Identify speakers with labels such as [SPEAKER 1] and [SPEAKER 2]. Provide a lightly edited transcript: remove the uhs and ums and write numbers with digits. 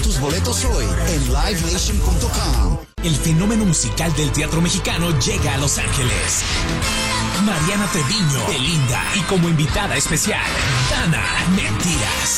[SPEAKER 1] tus boletos hoy en livenation.com.
[SPEAKER 2] El fenómeno musical del teatro mexicano llega a Los Ángeles. Mariana Treviño, Belinda y como invitada especial, Dana Mentiras.